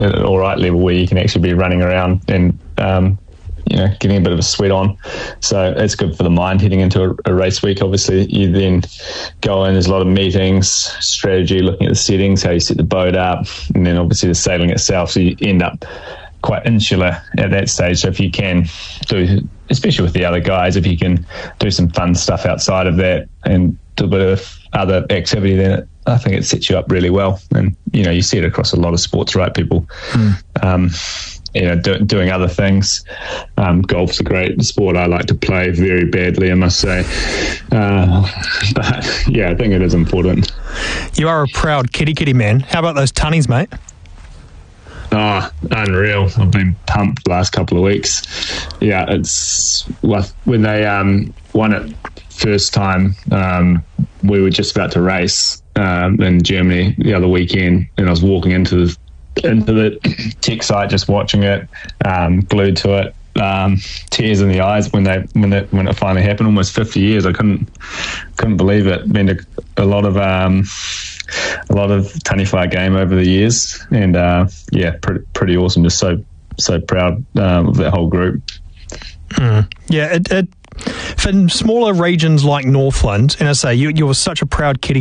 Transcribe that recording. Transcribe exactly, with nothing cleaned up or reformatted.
at an all right level where you can actually be running around and um, you know, getting a bit of a sweat on. So it's good for the mind heading into a, a race week. Obviously, you then go in, there's a lot of meetings, strategy, looking at the settings, how you set the boat up, and then obviously the sailing itself. So you end up quite insular at that stage. So if you can do, especially with the other guys, if you can do some fun stuff outside of that and do a bit of other activity, then it, I think it sets you up really well. And, you know, you see it across a lot of sports, right? People, mm. um, you know, do, doing other things. Um, golf's a great sport I like to play very badly, I must say. Uh, but, yeah, I think it is important. You are a proud kitty kitty man. How about those tunnies, mate? Oh, unreal. I've been pumped the last couple of weeks. Yeah, it's... Well, when they um, won it first time, um, we were just about to race um, in Germany the other weekend, and I was walking into the into the tech site, just watching it, um, glued to it, um, tears in the eyes when they when it when it finally happened. Almost fifty years, I couldn't couldn't believe it. Been a, a lot of um, a lot of tunny fly game over the years, and uh, yeah, pretty pretty awesome. Just so so proud um, of that whole group. Mm. Yeah, it, it for smaller regions like Northland, and I say you you were such a proud kitty